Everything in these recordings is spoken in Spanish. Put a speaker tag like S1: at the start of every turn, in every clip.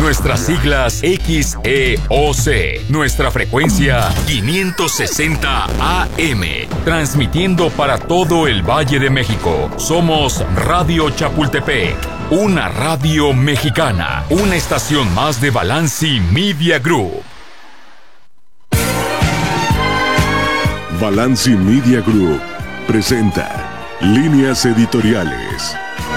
S1: Nuestras siglas XEOC. Nuestra frecuencia 560 AM. Transmitiendo para todo el Valle de México. Somos Radio Chapultepec. Una radio mexicana. Una estación más de Balanci Media Group.
S2: Balanci Media Group presenta Líneas Editoriales.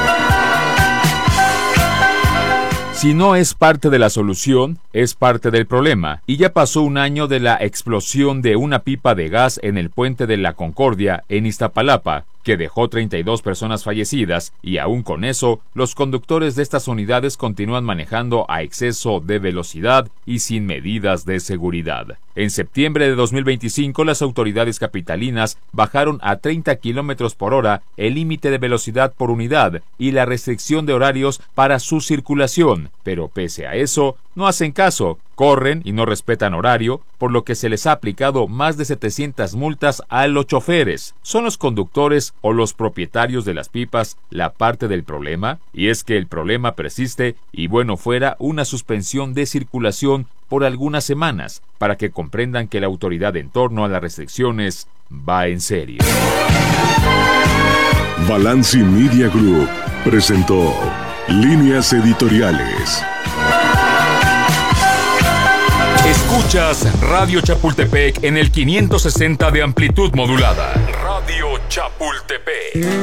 S3: Si no es parte de la solución, es parte del problema. Y ya pasó un año de la explosión de una pipa de gas en el puente de la Concordia, en Iztapalapa, que dejó 32 personas fallecidas, y aún con eso, los conductores de estas unidades continúan manejando a exceso de velocidad y sin medidas de seguridad. En septiembre de 2025, las autoridades capitalinas bajaron a 30 km por hora el límite de velocidad por unidad y la restricción de horarios para su circulación, pero pese a eso, no hacen caso, corren y no respetan horario, por lo que se les ha aplicado más de 700 multas a los choferes. ¿Son los conductores o los propietarios de las pipas la parte del problema? Y es que el problema persiste y bueno fuera una suspensión de circulación por algunas semanas, para que comprendan que la autoridad en torno a las restricciones va en serio.
S2: Balanci Media Group presentó Líneas Editoriales.
S1: Escuchas Radio Chapultepec en el 560 de amplitud modulada. Radio Chapultepec.